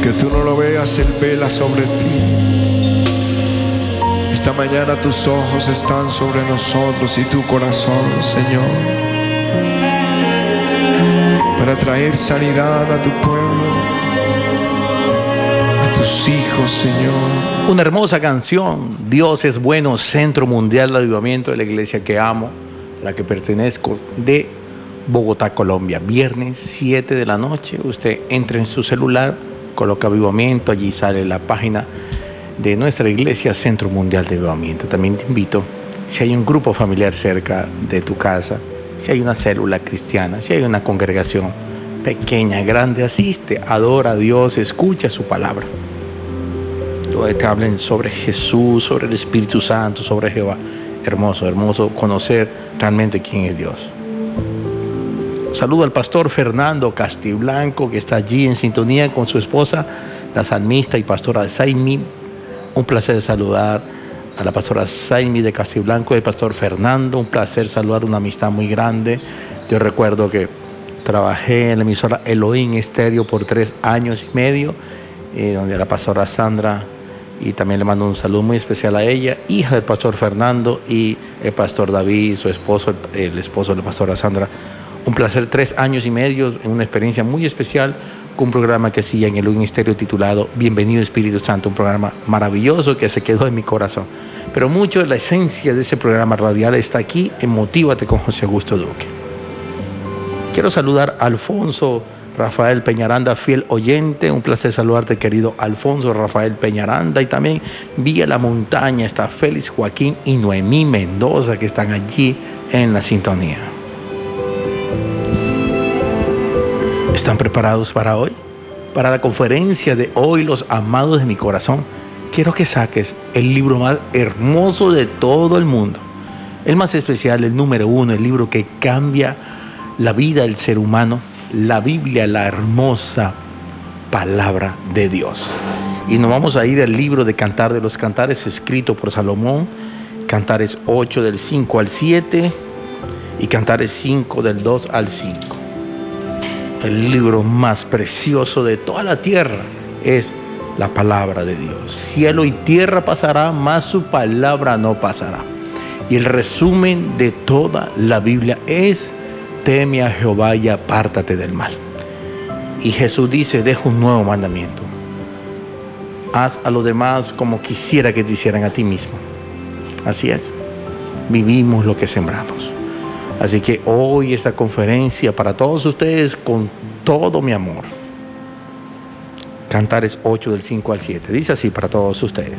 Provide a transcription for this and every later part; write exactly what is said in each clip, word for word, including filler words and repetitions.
Aunque tú no lo veas, Él vela sobre ti. Esta mañana tus ojos están sobre nosotros y tu corazón, Señor, para traer sanidad a tu pueblo, a tus hijos, Señor. Una hermosa canción, Dios es bueno, Centro Mundial de Avivamiento de la iglesia que amo, a la que pertenezco, de Bogotá, Colombia. Viernes siete de la noche, usted entra en su celular, coloca Avivamiento, allí sale la página de nuestra iglesia, Centro Mundial de Avivamiento. También te invito, si hay un grupo familiar cerca de tu casa, si hay una célula cristiana, si hay una congregación pequeña, grande, asiste, adora a Dios, escucha su palabra. Donde te hablen sobre Jesús, sobre el Espíritu Santo, sobre Jehová. Hermoso, hermoso conocer realmente quién es Dios. Saludo al pastor Fernando Castiblanco, que está allí en sintonía con su esposa, la salmista y pastora Saimi. Un placer saludar a la pastora Saimi de Castiblanco y al pastor Fernando. Un placer saludar, una amistad muy grande. Yo recuerdo que trabajé en la emisora Elohim Estéreo por tres años y medio, eh, donde la pastora Sandra, y también le mando un saludo muy especial a ella, hija del pastor Fernando, y el pastor David, su esposo, el, el esposo de la pastora Sandra. Un placer, tres años y medio, en una experiencia muy especial, con un programa que hacía en el ministerio titulado Bienvenido Espíritu Santo, un programa maravilloso que se quedó en mi corazón. Pero mucho de la esencia de ese programa radial está aquí en Motívate con José Augusto Duque. Quiero saludar a Alfonso Rafael Peñaranda, fiel oyente. Un placer saludarte, querido Alfonso Rafael Peñaranda. Y también vía la montaña está Félix Joaquín y Noemí Mendoza, que están allí en la sintonía. ¿Están preparados para hoy? Para la conferencia de hoy, los amados de mi corazón, quiero que saques el libro más hermoso de todo el mundo. El más especial, el número uno, el libro que cambia la vida del ser humano, la Biblia, la hermosa palabra de Dios. Y nos vamos a ir al libro de Cantar de los Cantares, escrito por Salomón, Cantares ocho del cinco al siete y Cantares cinco del dos al cinco. El libro más precioso de toda la tierra es la palabra de Dios. Cielo y tierra pasará, mas su palabra no pasará. Y el resumen de toda la Biblia es: teme a Jehová y apártate del mal. Y Jesús dice: dejo un nuevo mandamiento. Haz a los demás como quisiera que te hicieran a ti mismo. Así es. Vivimos lo que sembramos. Así que hoy esta conferencia para todos ustedes con todo mi amor. Cantares ocho del cinco al siete. Dice así para todos ustedes.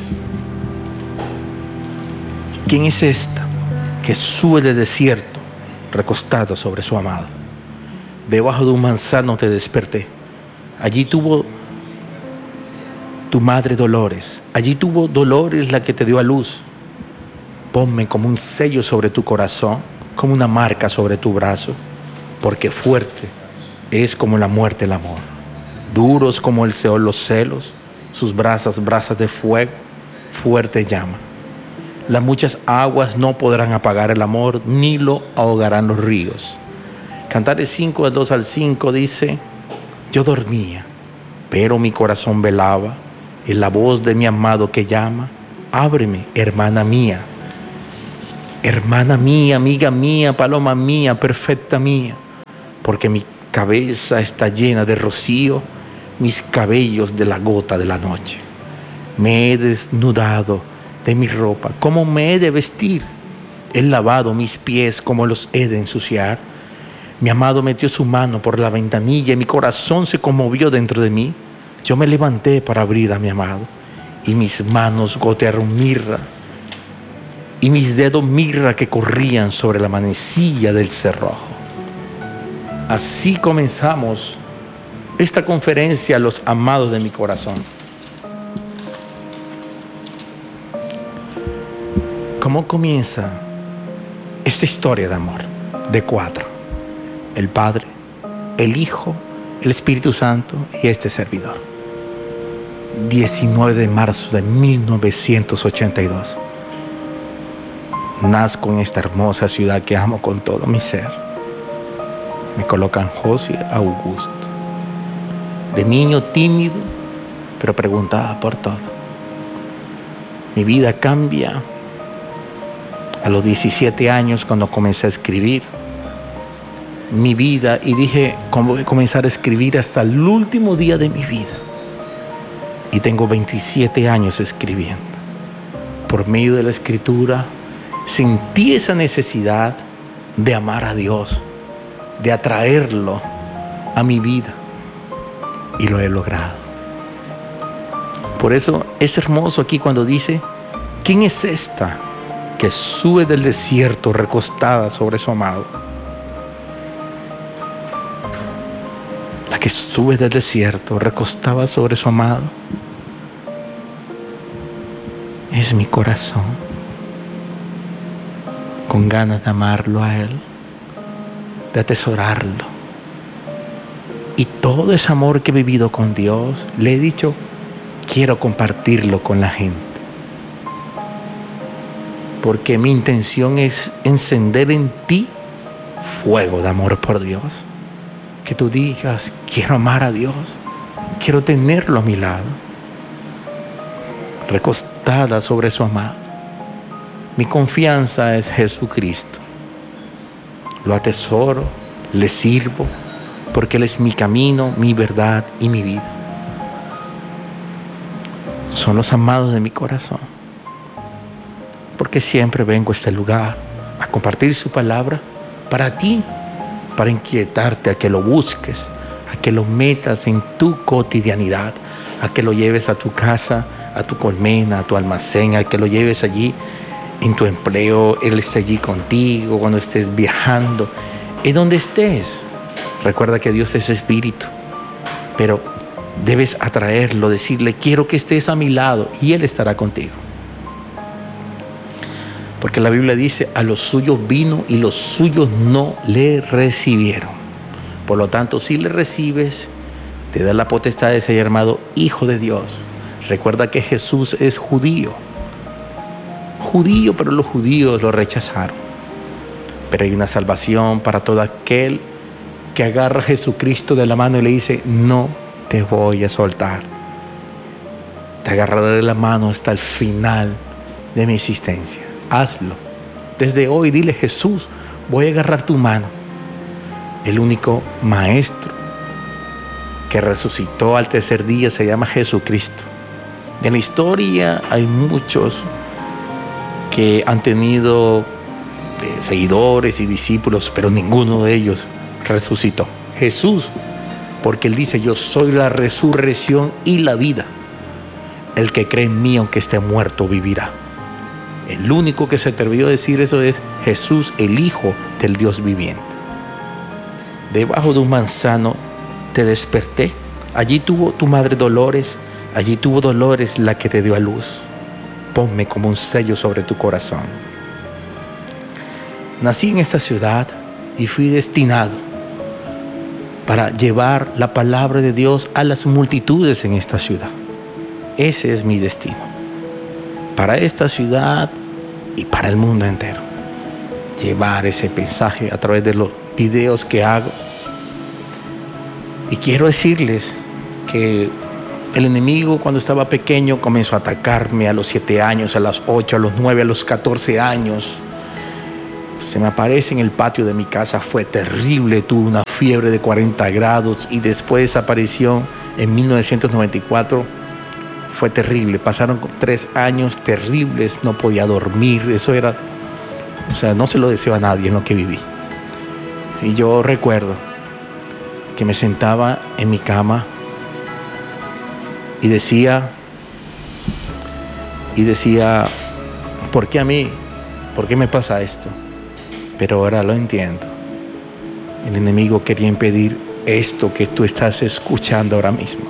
¿Quién es esta que sube del desierto recostado sobre su amado? Debajo de un manzano te desperté. Allí tuvo tu madre dolores. Allí tuvo dolores la que te dio a luz. Ponme como un sello sobre tu corazón, como una marca sobre tu brazo, porque fuerte es como la muerte el amor, duros como el Seol los celos, sus brasas, brasas de fuego, fuerte llama. Las muchas aguas no podrán apagar el amor, ni lo ahogarán los ríos. Cantares cinco, del dos al cinco dice: yo dormía, pero mi corazón velaba, en la voz de mi amado que llama: ábreme, hermana mía. Hermana mía, amiga mía, paloma mía, perfecta mía, porque mi cabeza está llena de rocío, mis cabellos de la gota de la noche. Me he desnudado de mi ropa, ¿cómo me he de vestir? He lavado mis pies, ¿cómo los he de ensuciar? Mi amado metió su mano por la ventanilla y mi corazón se conmovió dentro de mí. Yo me levanté para abrir a mi amado y mis manos gotearon mirra, y mis dedos mirra que corrían sobre la manecilla del cerrojo. Así comenzamos esta conferencia, los amados de mi corazón. ¿Cómo comienza esta historia de amor? De cuatro: el Padre, el Hijo, el Espíritu Santo y este servidor. diecinueve de marzo de mil novecientos ochenta y dos. Nazco en esta hermosa ciudad que amo con todo mi ser. Me colocan José Augusto. De niño tímido, pero preguntaba por todo. Mi vida cambia a los diecisiete años cuando comencé a escribir. Mi vida, y dije, voy a comenzar a escribir hasta el último día de mi vida. Y tengo veintisiete años escribiendo. Por medio de la escritura, sentí esa necesidad de amar a Dios, de atraerlo a mi vida. Y lo he logrado. Por eso es hermoso aquí cuando dice, ¿quién es esta que sube del desierto recostada sobre su amado? La que sube del desierto recostada sobre su amado es mi corazón, con ganas de amarlo a Él, de atesorarlo. Y todo ese amor que he vivido con Dios, le he dicho, quiero compartirlo con la gente. Porque mi intención es encender en ti fuego de amor por Dios. Que tú digas, quiero amar a Dios, quiero tenerlo a mi lado, recostada sobre su amado. Mi confianza es Jesucristo. Lo atesoro, le sirvo, porque Él es mi camino, mi verdad y mi vida. Son los amados de mi corazón. Porque siempre vengo a este lugar a compartir su palabra para ti, para inquietarte a que lo busques, a que lo metas en tu cotidianidad, a que lo lleves a tu casa, a tu colmena, a tu almacén, a que lo lleves allí en tu empleo, Él esté allí contigo, cuando estés viajando, en donde estés. Recuerda que Dios es espíritu, pero debes atraerlo, decirle, quiero que estés a mi lado, y Él estará contigo. Porque la Biblia dice, a los suyos vino y los suyos no le recibieron. Por lo tanto, si le recibes, te da la potestad de ser llamado Hijo de Dios. Recuerda que Jesús es judío. Judío, pero los judíos lo rechazaron. Pero hay una salvación para todo aquel que agarra a Jesucristo de la mano y le dice, no te voy a soltar. Te agarraré de la mano hasta el final de mi existencia. Hazlo. Desde hoy dile, Jesús, voy a agarrar tu mano. El único maestro que resucitó al tercer día se llama Jesucristo. En la historia hay muchos que han tenido eh, seguidores y discípulos, pero ninguno de ellos resucitó. Jesús, porque Él dice, yo soy la resurrección y la vida. El que cree en mí, aunque esté muerto, vivirá. El único que se atrevió a decir eso es Jesús, el Hijo del Dios viviente. Debajo de un manzano te desperté. Allí tuvo tu madre Dolores, allí tuvo Dolores la que te dio a luz. Ponme como un sello sobre tu corazón. Nací en esta ciudad y fui destinado para llevar la palabra de Dios a las multitudes en esta ciudad. Ese es mi destino. Para esta ciudad y para el mundo entero. Llevar ese mensaje a través de los videos que hago. Y quiero decirles que el enemigo cuando estaba pequeño comenzó a atacarme a los siete años, a los ocho, a los nueve, a los catorce años. Se me aparece en el patio de mi casa, fue terrible, tuve una fiebre de cuarenta grados y después apareció en mil novecientos noventa y cuatro. Fue terrible, pasaron tres años terribles, no podía dormir, eso era, o sea, no se lo deseo a nadie en lo que viví. Y yo recuerdo que me sentaba en mi cama y decía, y decía, ¿por qué a mí? ¿Por qué me pasa esto? Pero ahora lo entiendo. El enemigo quería impedir esto que tú estás escuchando ahora mismo.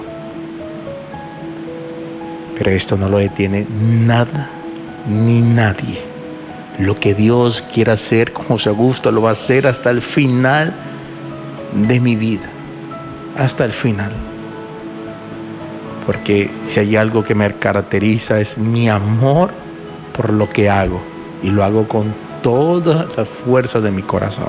Pero esto no lo detiene nada ni nadie. Lo que Dios quiera hacer como su gusto lo va a hacer hasta el final de mi vida. Hasta el final. Porque si hay algo que me caracteriza es mi amor por lo que hago. Y lo hago con toda la fuerza de mi corazón.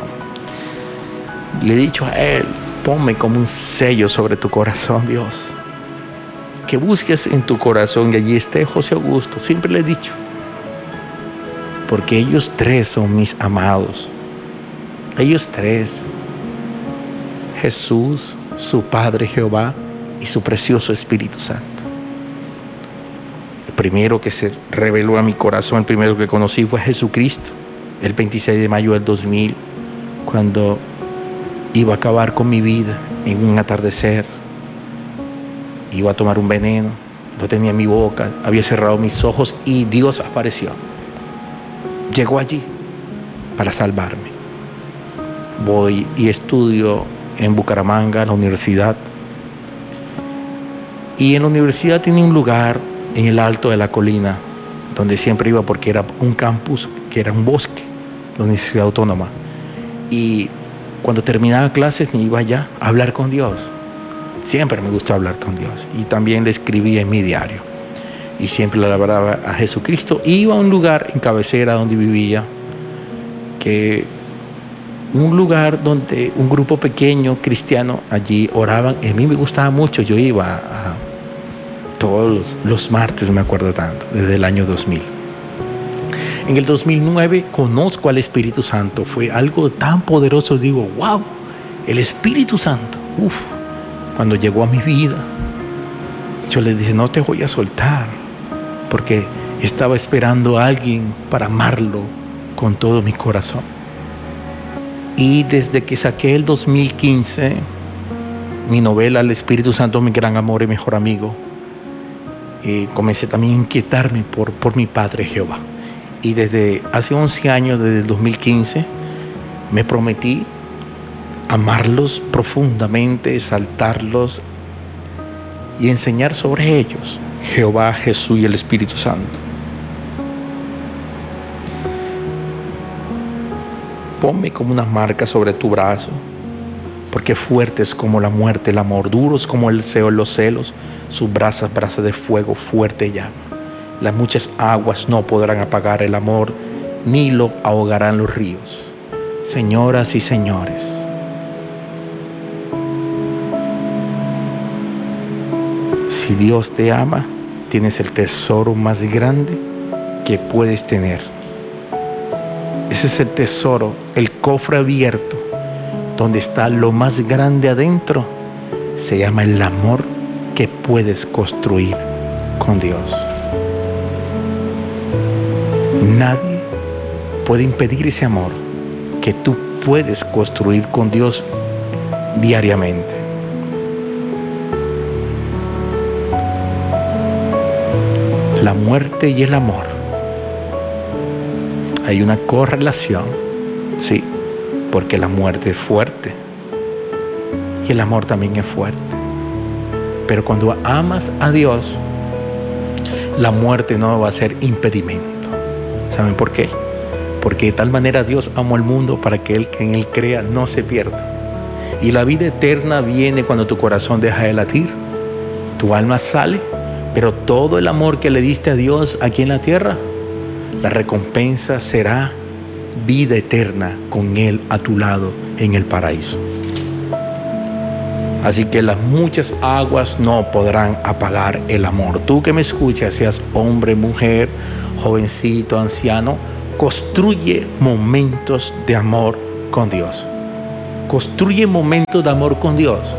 Le he dicho a Él, ponme como un sello sobre tu corazón, Dios. que busques en tu corazón y allí esté José Augusto. Siempre le he dicho, porque ellos tres son mis amados. Ellos tres, Jesús, su Padre Jehová y su precioso Espíritu Santo. El primero que se reveló a mi corazón, el primero que conocí fue Jesucristo, el veintiséis de mayo del dos mil, cuando iba a acabar con mi vida en un atardecer. Iba a tomar un veneno, lo tenía en mi boca, había cerrado mis ojos y Dios apareció. Llegó allí para salvarme. Voy y estudio en Bucaramanga, en la universidad. Y en la universidad tiene un lugar en el alto de la colina, donde siempre iba porque era un campus, que era un bosque, la Universidad Autónoma. Y cuando terminaba clases me iba allá a hablar con Dios. Siempre me gustó hablar con Dios. Y también le escribía en mi diario. Y siempre le hablaba a Jesucristo. Iba a un lugar en cabecera donde vivía, que un lugar donde un grupo pequeño cristiano allí oraban. Y a mí me gustaba mucho. Yo iba a, a todos los, los martes, me acuerdo tanto, desde el año dos mil. En el dos mil nueve conozco al Espíritu Santo. Fue algo tan poderoso. Digo, wow, el Espíritu Santo. Uf. Cuando llegó a mi vida, yo le dije, no te voy a soltar, porque estaba esperando a alguien para amarlo con todo mi corazón. Y desde que saqué el dos mil quince, mi novela El Espíritu Santo, mi gran amor y mejor amigo, eh, comencé también a inquietarme por, por mi Padre Jehová. Y desde hace once años, desde el dos mil quince, me prometí amarlos profundamente, exaltarlos y enseñar sobre ellos, Jehová, Jesús y el Espíritu Santo. Ponme como una marca sobre tu brazo, porque fuerte es como la muerte, el amor, duros como el Seol, los celos, sus brasas, brasas de fuego, fuerte llama. Las muchas aguas no podrán apagar el amor, ni lo ahogarán los ríos. Señoras y señores, si Dios te ama, tienes el tesoro más grande que puedes tener. Ese es el tesoro, el cofre abierto, donde está lo más grande adentro. Se llama el amor que puedes construir con Dios. Nadie puede impedir ese amor que tú puedes construir con Dios diariamente. La muerte y el amor. Hay una correlación, sí, porque la muerte es fuerte y el amor también es fuerte. Pero cuando amas a Dios, la muerte no va a ser impedimento. ¿Saben por qué? Porque de tal manera Dios amó al mundo para que el que en él crea no se pierda. Y la vida eterna viene cuando tu corazón deja de latir, tu alma sale. Pero todo el amor que le diste a Dios aquí en la tierra, la recompensa será vida eterna con Él a tu lado en el paraíso. Así que las muchas aguas no podrán apagar el amor. Tú que me escuchas, seas hombre, mujer, jovencito, anciano, construye momentos de amor con Dios. Construye momentos de amor con Dios.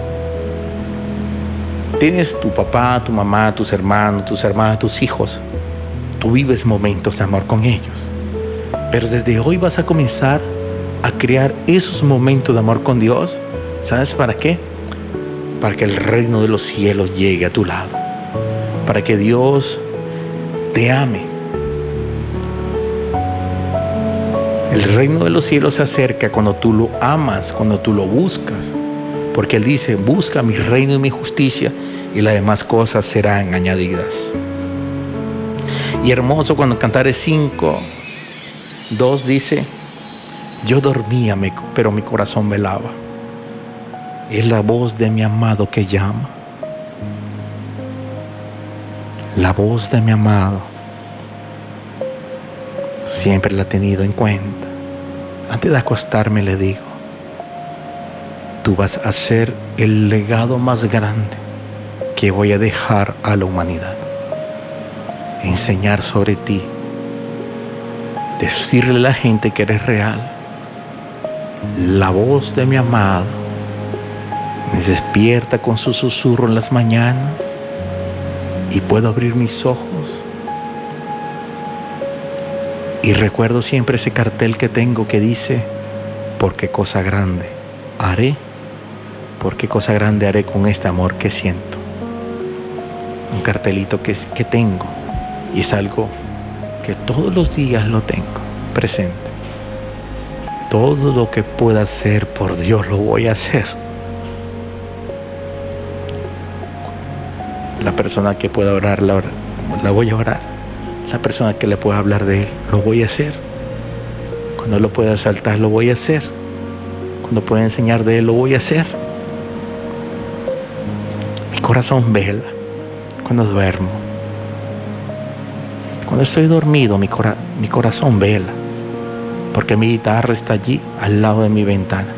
Tienes tu papá, tu mamá, tus hermanos, tus hermanas, tus hijos. Tú vives momentos de amor con ellos. Pero desde hoy vas a comenzar a crear esos momentos de amor con Dios. ¿Sabes para qué? Para que el reino de los cielos llegue a tu lado. Para que Dios te ame. El reino de los cielos se acerca cuando tú lo amas, cuando tú lo buscas. Porque Él dice, busca mi reino y mi justicia y las demás cosas serán añadidas. Y hermoso cuando Cantares cinco, dos dice, yo dormía, pero mi corazón velaba. Es la voz de mi amado que llama. La voz de mi amado. Siempre la he tenido en cuenta. Antes de acostarme le digo, tú vas a ser el legado más grande que voy a dejar a la humanidad. Enseñar sobre ti. Decirle a la gente que eres real. La voz de mi amado me despierta con su susurro en las mañanas y puedo abrir mis ojos y recuerdo siempre ese cartel que tengo que dice: ¿por qué cosa grande haré? ¿Por qué cosa grande haré con este amor que siento? Un cartelito que, que tengo, y es algo que todos los días lo tengo presente. Todo lo que pueda hacer por Dios lo voy a hacer. La persona que pueda orar, la, la voy a orar. La persona que le pueda hablar de Él, lo voy a hacer. Cuando lo pueda saltar, lo voy a hacer. Cuando pueda enseñar de Él, lo voy a hacer. Mi corazón vela cuando duermo. Cuando estoy dormido, mi, cora- mi corazón vela. Porque mi guitarra está allí, al lado de mi ventana.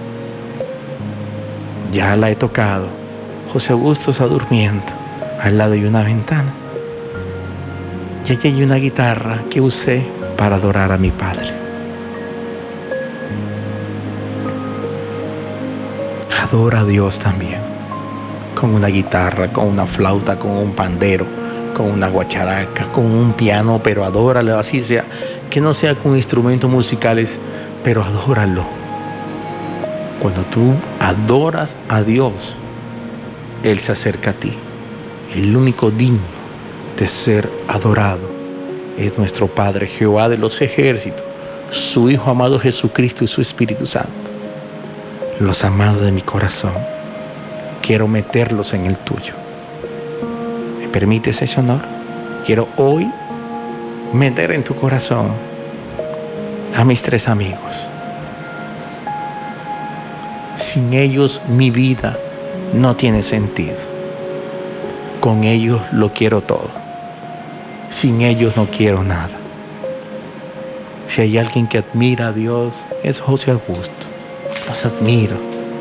Ya la he tocado. José Augusto está durmiendo al lado de una ventana. Y allí hay una guitarra que usé para adorar a mi Padre. Adora a Dios también. Con una guitarra, con una flauta, con un pandero, con una guacharaca, con un piano, pero adóralo, así sea. Que no sea con instrumentos musicales, pero adóralo. Cuando tú adoras a Dios, Él se acerca a ti. El único digno de ser adorado es nuestro Padre, Jehová de los ejércitos, su Hijo amado Jesucristo y su Espíritu Santo. Los amados de mi corazón, quiero meterlos en el tuyo. ¿Me permites ese honor? Quiero hoy meter en tu corazón a mis tres amigos. Sin ellos mi vida no tiene sentido. Con ellos lo quiero todo. Sin ellos no quiero nada. Si hay alguien que admira a Dios, es José Augusto. Los admiro.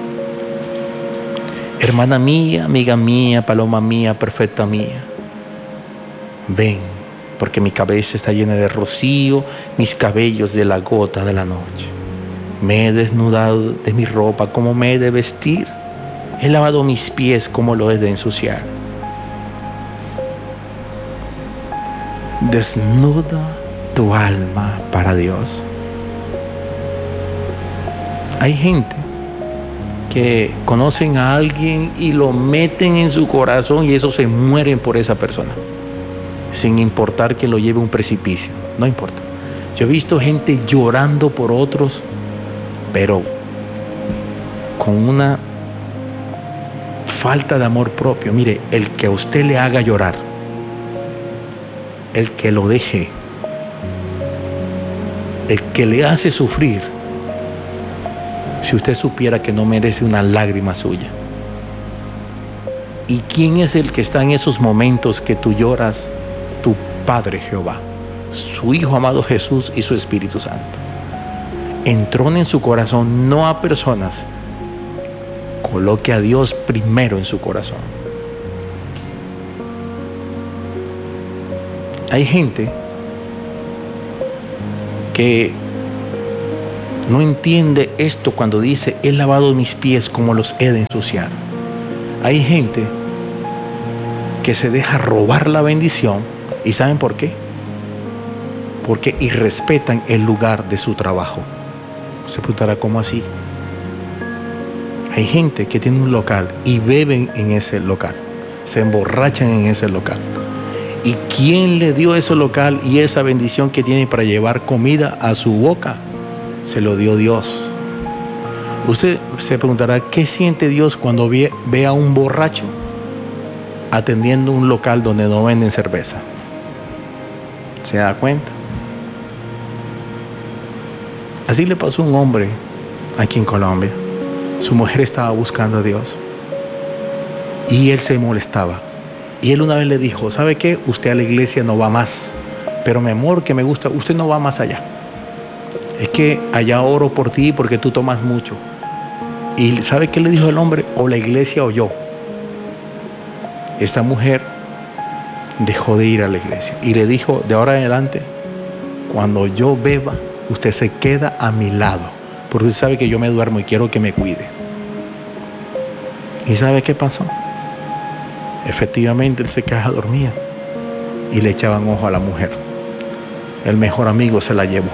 Hermana mía, amiga mía, paloma mía, perfecta mía. Ven, porque mi cabeza está llena de rocío, mis cabellos de la gota de la noche. Me he desnudado de mi ropa como me he de vestir. He lavado mis pies como lo he de ensuciar. Desnuda tu alma para Dios. Hay gente que conocen a alguien y lo meten en su corazón y eso se mueren por esa persona, sin importar que lo lleve a un precipicio. No importa. Yo he visto gente llorando por otros, pero con una falta de amor propio. Mire, el que a usted le haga llorar, el que lo deje, el que le hace sufrir, si usted supiera que no merece una lágrima suya. ¿Y quién es el que está en esos momentos que tú lloras? Tu Padre Jehová, su Hijo amado Jesús y su Espíritu Santo. Entrone en su corazón, no a personas. Coloque a Dios primero en su corazón. Hay gente que no entiende esto cuando dice: he lavado mis pies como los he de ensuciar. Hay gente que se deja robar la bendición. ¿Y saben por qué? Porque irrespetan el lugar de su trabajo. Se preguntará: ¿cómo así? Hay gente que tiene un local y beben en ese local, se emborrachan en ese local. ¿Y quién le dio ese local y esa bendición que tiene para llevar comida a su boca? Se lo dio Dios. Usted se preguntará: ¿qué siente Dios cuando ve, ve a un borracho atendiendo un local donde no venden cerveza? ¿Se da cuenta? Así le pasó a un hombre aquí en Colombia. Su mujer estaba buscando a Dios y él se molestaba. Y él una vez le dijo: ¿sabe qué? Usted a la iglesia no va más, pero mi amor, que me gusta, usted no va más allá. Es que allá oro por ti porque tú tomas mucho. Y ¿sabe qué le dijo el hombre? O la iglesia o yo. esa mujer dejó de ir a la iglesia y le dijo, de ahora en adelante, cuando yo beba, usted se queda a mi lado, porque usted sabe que yo me duermo y quiero que me cuide. ¿Y sabe qué pasó? Efectivamente, él se quedaba dormido y le echaban ojo a la mujer. El mejor amigo se la llevó.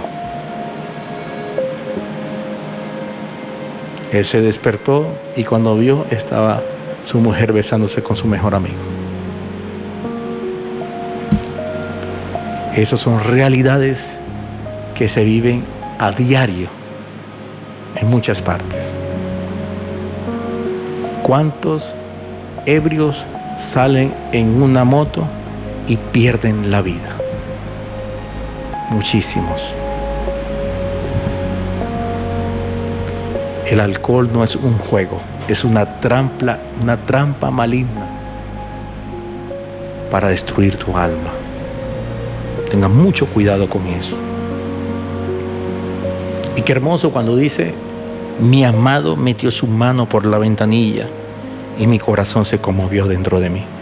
Él se despertó y cuando vio, estaba su mujer besándose con su mejor amigo. Esas son realidades que se viven a diario en muchas partes. ¿Cuántos ebrios salen en una moto y pierden la vida? Muchísimos. El alcohol no es un juego, es una trampa, una trampa maligna para destruir tu alma. Tenga mucho cuidado con eso. Y qué hermoso cuando dice, mi amado metió su mano por la ventanilla y mi corazón se conmovió dentro de mí.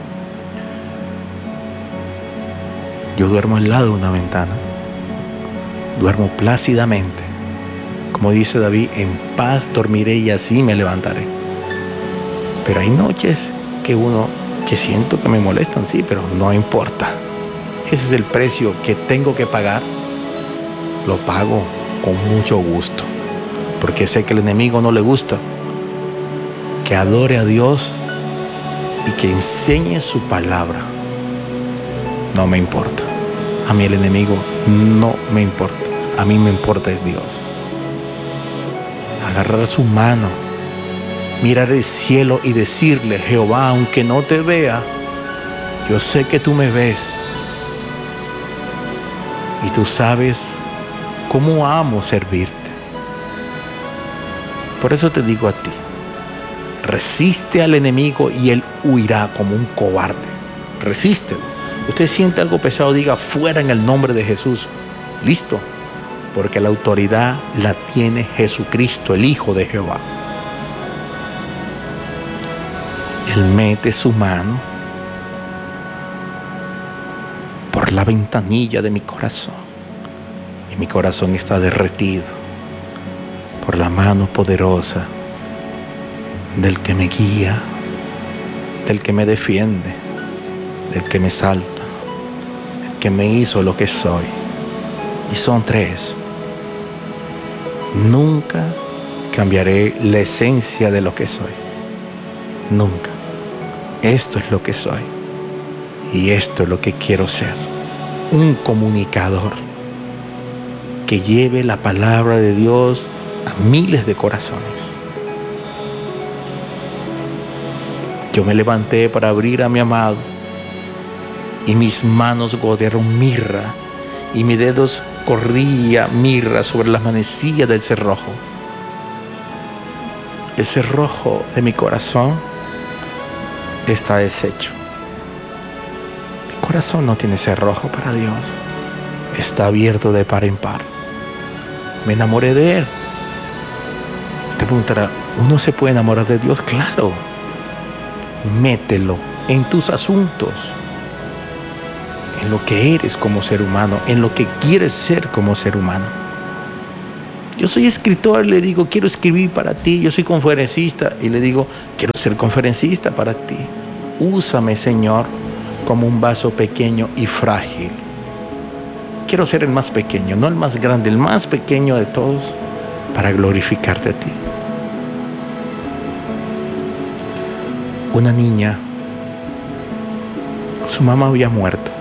Yo duermo al lado de una ventana, duermo plácidamente. Como dice David, en paz dormiré y así me levantaré. Pero hay noches que uno, que siento que me molestan, sí, pero no importa. Ese es el precio que tengo que pagar. Lo pago con mucho gusto, porque sé que al enemigo no le gusta que adore a Dios y que enseñe su palabra. No me importa. A mí el enemigo no me importa. A mí me importa es Dios. Agarrar su mano, mirar el cielo y decirle, Jehová, aunque no te vea, yo sé que tú me ves. Y tú sabes cómo amo servirte. Por eso te digo a ti, resiste al enemigo y él huirá como un cobarde. Resístelo. Usted siente algo pesado, diga fuera en el nombre de Jesús. Listo. Porque la autoridad la tiene Jesucristo, el Hijo de Jehová. Él mete su mano por la ventanilla de mi corazón y mi corazón está derretido por la mano poderosa del que me guía, del que me defiende, del que me salta, el que me hizo lo que soy. Y son tres. Nunca cambiaré la esencia de lo que soy. Nunca. Esto es lo que soy. Y esto es lo que quiero ser. Un comunicador que lleve la palabra de Dios a miles de corazones. Yo me levanté para abrir a mi amado y mis manos gotearon mirra y mis dedos corría mirra sobre las manecillas del cerrojo. El cerrojo de mi corazón está deshecho. Mi corazón no tiene cerrojo para Dios. Está abierto de par en par. Me enamoré de Él. Te preguntará, ¿uno se puede enamorar de Dios? Claro. Mételo en tus asuntos, en lo que eres como ser humano, en lo que quieres ser como ser humano. Yo soy escritor y le digo, quiero escribir para ti. Yo soy conferencista y le digo, quiero ser conferencista para ti. Úsame, Señor, como un vaso pequeño y frágil. Quiero ser el más pequeño, no el más grande, el más pequeño de todos, para glorificarte a ti. Una niña, su mamá había muerto.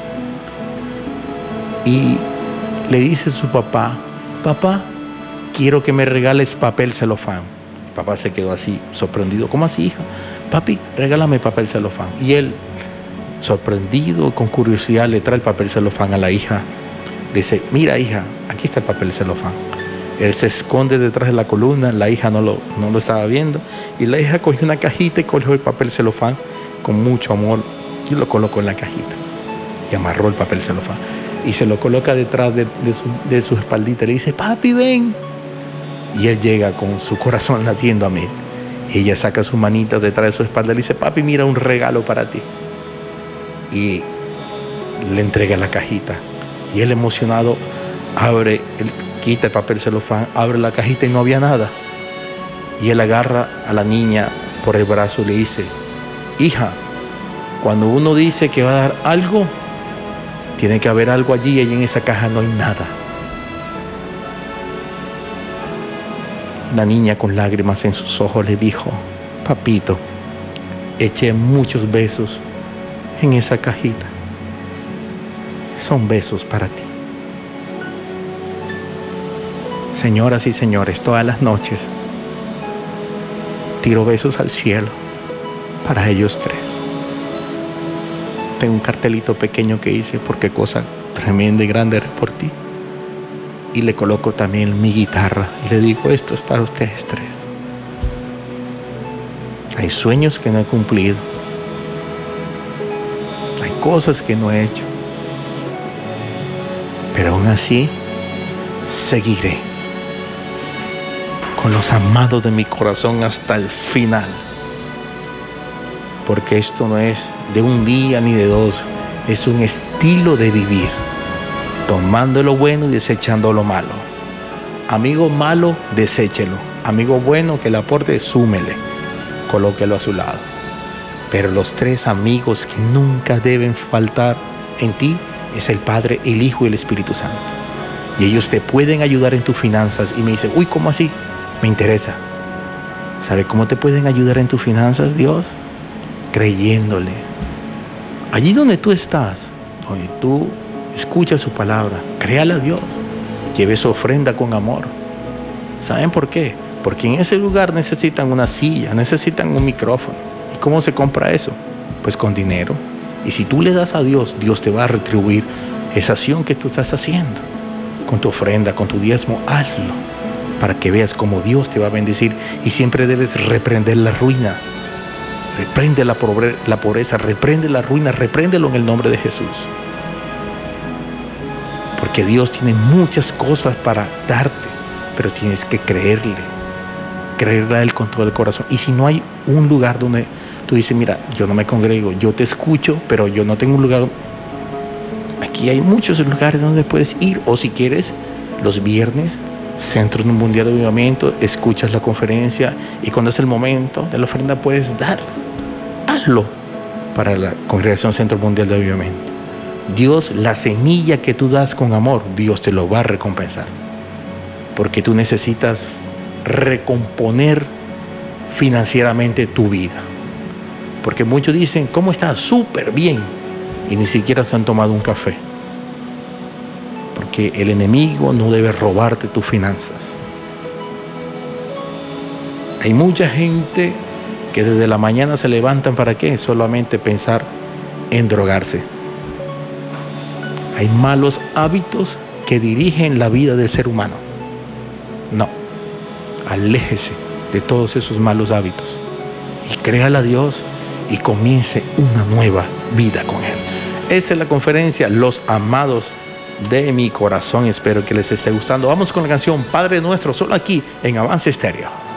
Y le dice a su papá, papá, quiero que me regales papel celofán. El papá se quedó así, sorprendido. ¿Cómo así, hija? Papi, regálame papel celofán. Y él, sorprendido, con curiosidad, le trae el papel celofán a la hija. Le dice, mira, hija, aquí está el papel celofán. Él se esconde detrás de la columna, la hija no lo, no lo estaba viendo. Y la hija cogió una cajita y cogió el papel celofán con mucho amor y lo colocó en la cajita. Y amarró el papel celofán. Y se lo coloca detrás de, de, su, de su espaldita. Le dice, papi, ven. Y él llega con su corazón latiendo a mil. Y ella saca sus manitas detrás de su espalda y le dice, papi, mira un regalo para ti. y le entrega la cajita. Y él emocionado abre, él quita el papel celofán, abre la cajita y no había nada. Y él agarra a la niña por el brazo y le dice: hija, cuando uno dice que va a dar algo, tiene que haber algo allí, y en esa caja no hay nada. La niña, con lágrimas en sus ojos, le dijo: papito, eché muchos besos en esa cajita. Son besos para ti. Señoras y señores, todas las noches tiro besos al cielo para ellos tres. Tengo un cartelito pequeño que hice: porque cosa tremenda y grande haré por ti. Y le coloco también mi guitarra y le digo: esto es para ustedes tres. Hay sueños que no he cumplido, hay cosas que no he hecho, pero aún así seguiré con los amados de mi corazón hasta el final. Porque esto no es de un día ni de dos, es un estilo de vivir, tomando lo bueno y desechando lo malo. Amigo malo, deséchelo. Amigo bueno que le aporte, súmele, colóquelo a su lado. Pero los tres amigos que nunca deben faltar en ti es el Padre, el Hijo y el Espíritu Santo. Y ellos te pueden ayudar en tus finanzas. Y me dice: uy, ¿cómo así? Me interesa. ¿Sabe cómo te pueden ayudar en tus finanzas, Dios? Creyéndole. Allí donde tú estás, donde tú escuchas su palabra, créale a Dios. Lleve su ofrenda con amor. ¿Saben por qué? Porque en ese lugar necesitan una silla, necesitan un micrófono. ¿Y cómo se compra eso? Pues con dinero. Y si tú le das a Dios, Dios te va a retribuir esa acción que tú estás haciendo. Con tu ofrenda, con tu diezmo, hazlo, para que veas cómo Dios te va a bendecir. Y siempre debes reprender la ruina. Reprende la pobre- la pobreza, reprende la ruina, repréndelo en el nombre de Jesús. Porque Dios tiene muchas cosas para darte, pero tienes que creerle, creerle a Él con todo el corazón. Y si no hay un lugar donde tú dices: mira, yo no me congrego, yo te escucho, pero yo no tengo un lugar. Aquí hay muchos lugares donde puedes ir. O si quieres, los viernes, Centro Mundial de Avivamiento, escuchas la conferencia y cuando es el momento de la ofrenda puedes dar. Hazlo para la Congregación Centro Mundial de Avivamiento. Dios, la semilla que tú das con amor, Dios te lo va a recompensar. Porque tú necesitas recomponer financieramente tu vida. Porque muchos dicen: ¿cómo estás? Súper bien. Y ni siquiera se han tomado un café. Porque el enemigo no debe robarte tus finanzas. Hay mucha gente que desde la mañana se levantan, ¿para qué? Solamente pensar en drogarse. Hay malos hábitos que dirigen la vida del ser humano. No, aléjese de todos esos malos hábitos y créale a Dios y comience una nueva vida con Él. Esa es la conferencia Los Amados de mi Corazón. Espero que les esté gustando. Vamos con la canción Padre Nuestro, solo aquí en Avance Estéreo.